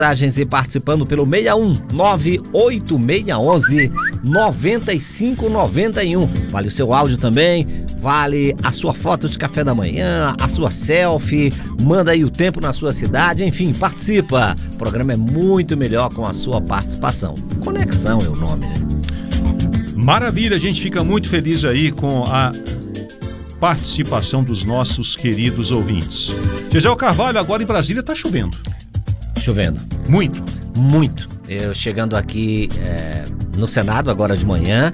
mensagens e participando pelo 61986119591. Vale o seu áudio também, vale a sua foto de café da manhã, a sua selfie, manda aí o tempo na sua cidade, enfim, participa. O programa é muito melhor com a sua participação. Conexão é o nome, né? Maravilha, a gente fica muito feliz aí com a participação dos nossos queridos ouvintes. Gisele Carvalho, agora em Brasília tá chovendo. Chovendo. Muito. Muito. Eu chegando aqui no Senado agora de manhã,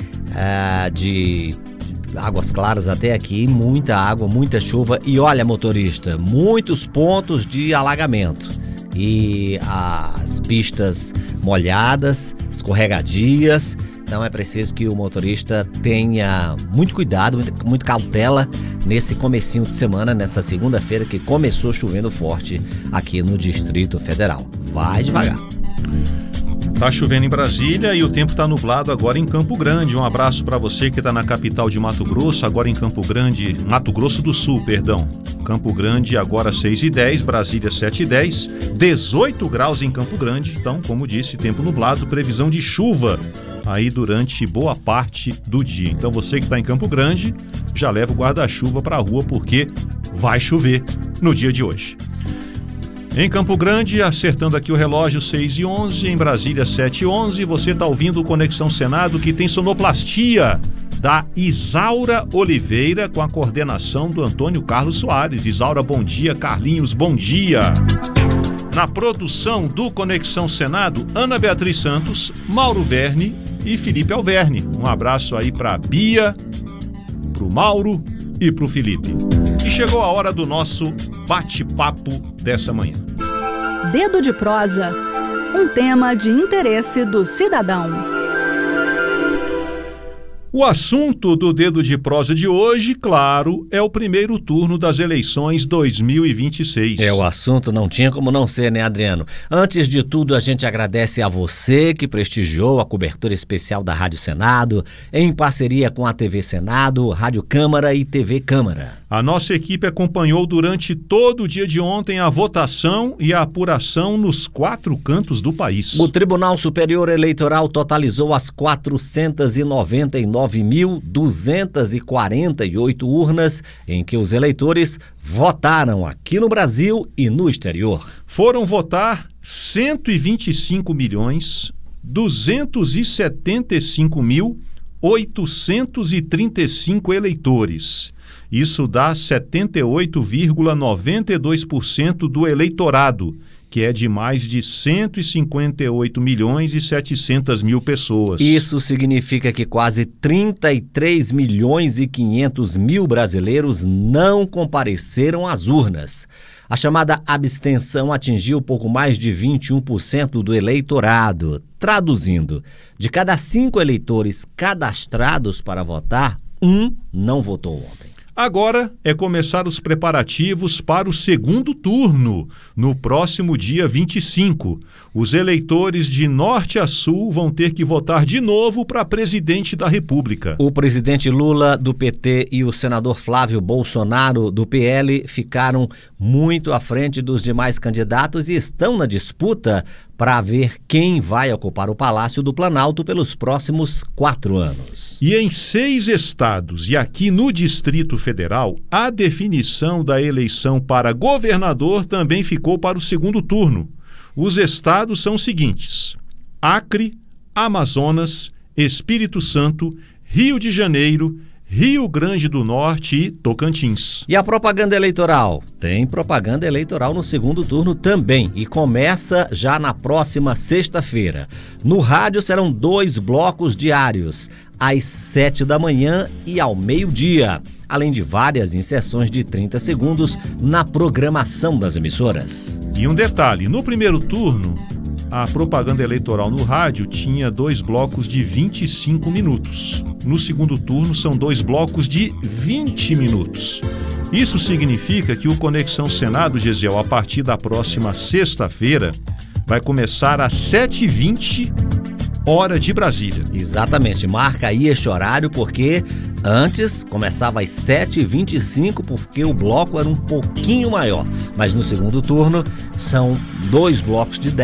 de Águas Claras até aqui, muita água, muita chuva. E olha, motorista, muitos pontos de alagamento. E as pistas molhadas, escorregadias. Então é preciso que o motorista tenha muito cuidado, muito cautela nesse comecinho de semana, nessa segunda-feira que começou chovendo forte aqui no Distrito Federal. Vai devagar. Tá chovendo em Brasília e o tempo tá nublado agora em Campo Grande. Um abraço para você que tá na capital de Mato Grosso, agora em Campo Grande, Mato Grosso do Sul, perdão. Campo Grande agora 6h10, Brasília 7h10, 18 graus em Campo Grande. Então, como disse, tempo nublado, previsão de chuva aí durante boa parte do dia. Então você que está em Campo Grande, já leva o guarda-chuva para a rua porque vai chover no dia de hoje. Em Campo Grande, acertando aqui o relógio 6h11, em Brasília 7h11, você está ouvindo o Conexão Senado, que tem sonoplastia da Isaura Oliveira com a coordenação do Antônio Carlos Soares. Isaura, bom dia. Carlinhos, bom dia. Na produção do Conexão Senado, Ana Beatriz Santos, Mauro Verne e Felipe Alverne. Um abraço aí para Bia, pro Mauro e pro Felipe. E chegou a hora do nosso bate-papo dessa manhã. Dedo de prosa, um tema de interesse do cidadão. O assunto do Dedo de Prosa de hoje, claro, é o primeiro turno das eleições 2026. O assunto não tinha como não ser, né, Adriano? Antes de tudo, a gente agradece a você que prestigiou a cobertura especial da Rádio Senado, em parceria com a TV Senado, Rádio Câmara e TV Câmara. A nossa equipe acompanhou durante todo o dia de ontem a votação e a apuração nos 4 cantos do país. O Tribunal Superior Eleitoral totalizou as 499.248 urnas em que os eleitores votaram aqui no Brasil e no exterior. Foram votar 125.275.835 eleitores. Isso dá 78,92% do eleitorado, que é de mais de 158.700.000 pessoas. Isso significa que quase 33.500.000 brasileiros não compareceram às urnas. A chamada abstenção atingiu pouco mais de 21% do eleitorado. Traduzindo, de cada 5 eleitores cadastrados para votar, 1 não votou ontem. Agora é começar os preparativos para o segundo turno, no próximo dia 25. Os eleitores de norte a sul vão ter que votar de novo para presidente da República. O presidente Lula, do PT, e o senador Flávio Bolsonaro, do PL, ficaram muito à frente dos demais candidatos e estão na disputa para ver quem vai ocupar o Palácio do Planalto pelos próximos 4 anos. E em 6 estados e aqui no Distrito Federal, a definição da eleição para governador também ficou para o segundo turno. Os estados são os seguintes: Acre, Amazonas, Espírito Santo, Rio de Janeiro, Rio Grande do Norte e Tocantins. E a propaganda eleitoral? Tem propaganda eleitoral no segundo turno também e começa já na próxima sexta-feira. No rádio serão 2 blocos diários, às 7 da manhã e ao meio-dia, além de várias inserções de 30 segundos na programação das emissoras. E um detalhe, no primeiro turno, a propaganda eleitoral no rádio tinha 2 blocos de 25 minutos. No segundo turno, são 2 blocos de 20 minutos. Isso significa que o Conexão Senado, Gesiel, a partir da próxima sexta-feira, vai começar às 7h20 hora de Brasília. Exatamente, marca aí este horário porque antes começava às 7h25 porque o bloco era um pouquinho maior, mas no segundo turno são 2 blocos de 10.